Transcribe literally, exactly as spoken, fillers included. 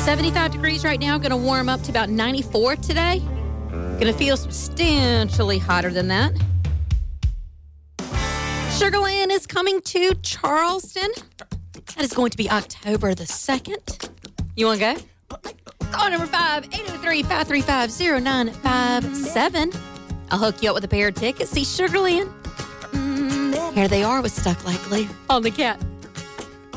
seventy-five degrees right now. Going to warm up to about ninety-four today. Going to feel substantially hotter than that. Sugar Land is coming to Charleston. That is going to be October the second. You want to go? Call number five, eight oh three, five three five, oh nine five seven. I'll hook you up with a pair of tickets. See Sugar Land. Here they are with Stuck Like Glue on the Cat.